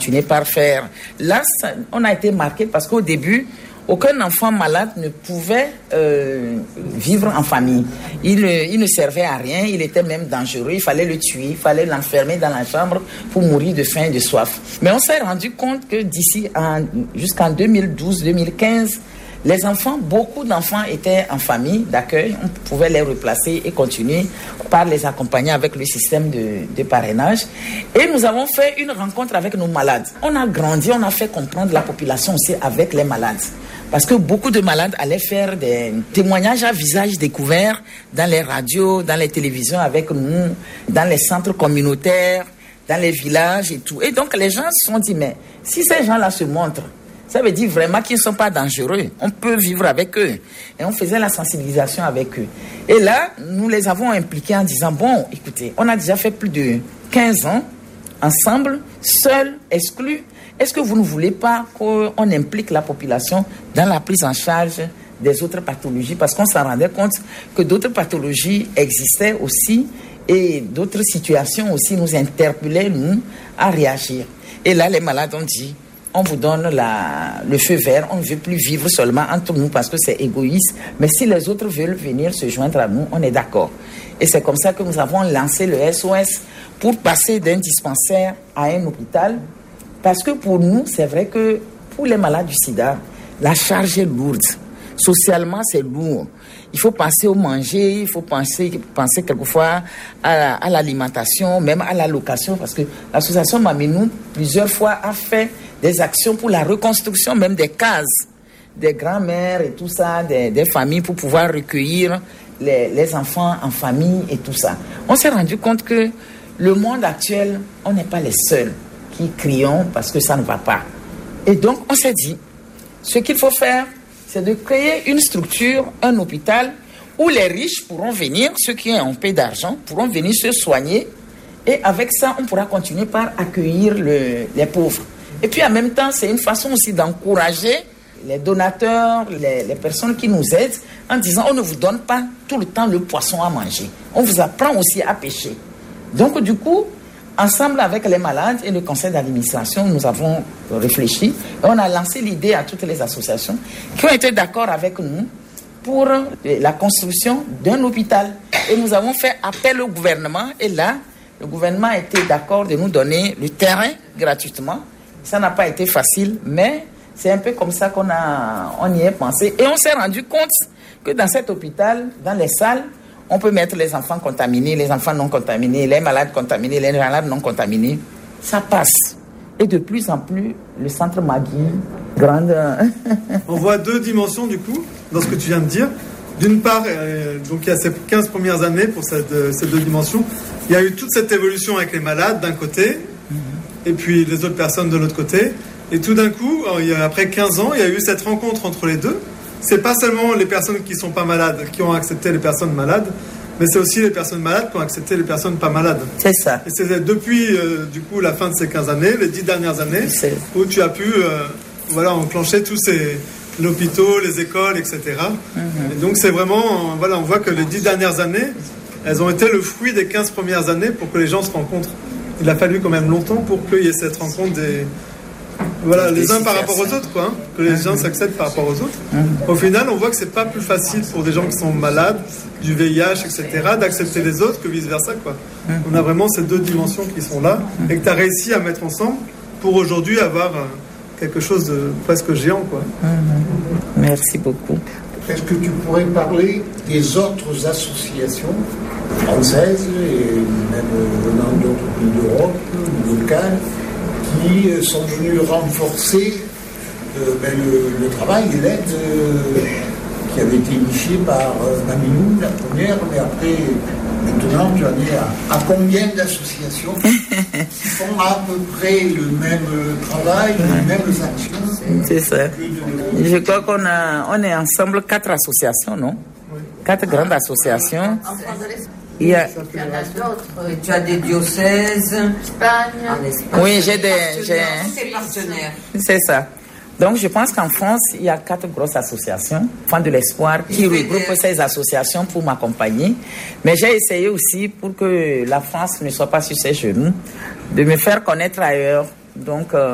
continué par faire. Là, on a été marqué parce qu'au début, aucun enfant malade ne pouvait vivre en famille. Il ne servait à rien, il était même dangereux, il fallait le tuer, il fallait l'enfermer dans la chambre pour mourir de faim et de soif. Mais on s'est rendu compte que jusqu'en 2012-2015, les enfants, beaucoup d'enfants étaient en famille d'accueil. On pouvait les replacer et continuer par les accompagner avec le système de parrainage. Et nous avons fait une rencontre avec nos malades. On a grandi, on a fait comprendre la population aussi avec les malades. Parce que beaucoup de malades allaient faire des témoignages à visage découvert dans les radios, dans les télévisions avec nous, dans les centres communautaires, dans les villages et tout. Et donc les gens se sont dit, mais si ces gens-là se montrent, ça veut dire vraiment qu'ils ne sont pas dangereux. On peut vivre avec eux. Et on faisait la sensibilisation avec eux. Et là, nous les avons impliqués en disant, bon, écoutez, on a déjà fait plus de 15 ans ensemble, seuls, exclus. Est-ce que vous ne voulez pas qu'on implique la population dans la prise en charge des autres pathologies? Parce qu'on s'en rendait compte que d'autres pathologies existaient aussi et d'autres situations aussi nous interpellaient, nous, à réagir. Et là, les malades ont dit, on vous donne le feu vert, on ne veut plus vivre seulement entre nous parce que c'est égoïste. Mais si les autres veulent venir se joindre à nous, on est d'accord. Et c'est comme ça que nous avons lancé le SOS pour passer d'un dispensaire à un hôpital. Parce que pour nous, c'est vrai que pour les malades du sida, la charge est lourde. Socialement, c'est lourd. Il faut penser au manger, il faut penser quelquefois à l'alimentation, même à la location. Parce que l'association Maminou, plusieurs fois, a fait des actions pour la reconstruction même des cases, des grands-mères et tout ça, des familles pour pouvoir recueillir les enfants en famille et tout ça. On s'est rendu compte que le monde actuel, on n'est pas les seuls qui crions parce que ça ne va pas. Et donc, on s'est dit, ce qu'il faut faire, c'est de créer une structure, un hôpital, où les riches pourront venir, ceux qui ont un peu d'argent, pourront venir se soigner. Et avec ça, on pourra continuer par accueillir les pauvres. Et puis, en même temps, c'est une façon aussi d'encourager les donateurs, les personnes qui nous aident, en disant, on ne vous donne pas tout le temps le poisson à manger. On vous apprend aussi à pêcher. Donc, du coup, ensemble avec les malades et le conseil d'administration, nous avons réfléchi et on a lancé l'idée à toutes les associations qui ont été d'accord avec nous pour la construction d'un hôpital. Et nous avons fait appel au gouvernement et là, le gouvernement a été d'accord de nous donner le terrain gratuitement. Ça n'a pas été facile, mais c'est un peu comme ça qu'on y est pensé. Et on s'est rendu compte que dans cet hôpital, dans les salles, on peut mettre les enfants contaminés, les enfants non contaminés, les malades contaminés, les malades non contaminés. Ça passe. Et de plus en plus, le centre Magui grande. On voit deux dimensions, du coup, dans ce que tu viens de dire. D'une part, donc il y a ces 15 premières années pour ces deux dimensions. Il y a eu toute cette évolution avec les malades d'un côté, et puis les autres personnes de l'autre côté. Et tout d'un coup, après 15 ans, il y a eu cette rencontre entre les deux. C'est pas seulement les personnes qui sont pas malades qui ont accepté les personnes malades, mais c'est aussi les personnes malades qui ont accepté les personnes pas malades. C'est ça. Et c'est depuis du coup la fin de ces 15 années, les 10 dernières années, où tu as pu enclencher tous l'hôpital, les écoles, etc. Et donc c'est vraiment, on voit que les 10 dernières années, elles ont été le fruit des 15 premières années pour que les gens se rencontrent. Il a fallu quand même longtemps pour qu'il y ait cette rencontre les uns par rapport aux autres, que les gens s'acceptent par rapport aux autres. Au final, on voit que c'est pas plus facile pour des gens qui sont malades, du VIH, etc., d'accepter les autres que vice-versa, On a vraiment ces deux dimensions qui sont là et que tu as réussi à mettre ensemble pour aujourd'hui avoir quelque chose de presque géant, Merci beaucoup. Est-ce que tu pourrais parler des autres associations françaises et même venant d'autres pays d'Europe, locales, qui sont venus renforcer le travail et l'aide qui avait été initiée par Maminou, la première, mais après, maintenant, tu en es à combien d'associations qui font à peu près le même travail, les mêmes actions? C'est ça. Je crois qu'on est ensemble 4 associations, non? 4 grandes associations. Il y en a d'autres. Tu as des diocèses. Espagne. Oui, j'ai des partenaires. C'est ça. Donc, je pense qu'en France, il y a 4 grosses associations, Enfants de l'Espoir, qui regroupent ces associations pour m'accompagner. Mais j'ai essayé aussi, pour que la France ne soit pas sur ses genoux, de me faire connaître ailleurs. Donc,